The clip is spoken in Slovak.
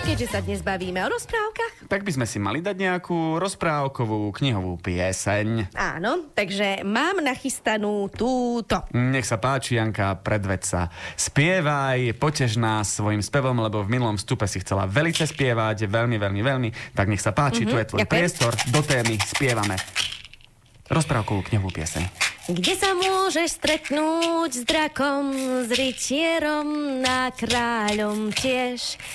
keďže sa dnes bavíme o rozprávkach. Tak by sme si mali dať nejakú rozprávkovú knihovú pieseň. Áno, takže mám nachystanú túto. Nech sa páči, Janka, predveď sa. Spievaj, potež nás svojim spevom, lebo v minulom vstupe si chcela velice spievať, veľmi. Tak nech sa páči, tu je tvoj priestor, do témy spievame rozprávkovú knihovú pieseň. Kde sa môžeš stretnúť s drakom, s rytierom, na kráľom tiež?